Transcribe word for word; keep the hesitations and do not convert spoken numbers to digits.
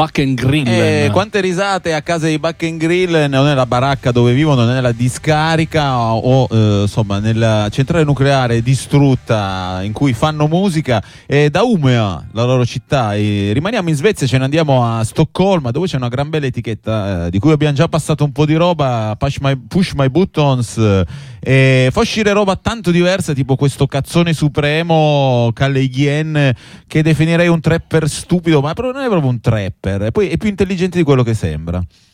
Buck and Grill. Eh, quante risate a casa di Buck and Grill, non è la baracca dove vivono, non è la discarica o eh, insomma nella centrale nucleare distrutta in cui fanno musica. E da Umea, la loro città, e rimaniamo in Svezia, ce ne andiamo a Stoccolma dove c'è una gran bella etichetta eh, di cui abbiamo già passato un po' di roba, Push My, Push My Buttons, eh, e fa uscire roba tanto diversa, tipo questo cazzone supremo Callegien che definirei un trapper stupido, ma non è proprio un trapper, e poi è più intelligente di quello che sembra.